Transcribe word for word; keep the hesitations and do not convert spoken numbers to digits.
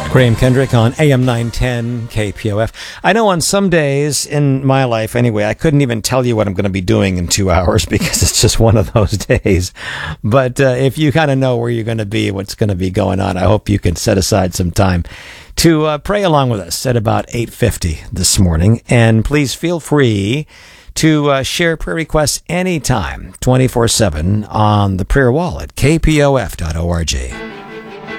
Graham Kendrick on A M nine ten K P O F. I know on some days in my life, anyway, I couldn't even tell you what I'm going to be doing in two hours because it's just one of those days. But uh, if you kind of know where you're going to be, what's going to be going on, I hope you can set aside some time to uh, pray along with us at about eight fifty this morning. And please feel free to uh, share prayer requests anytime, twenty-four seven on the prayer wall at k p o f dot org.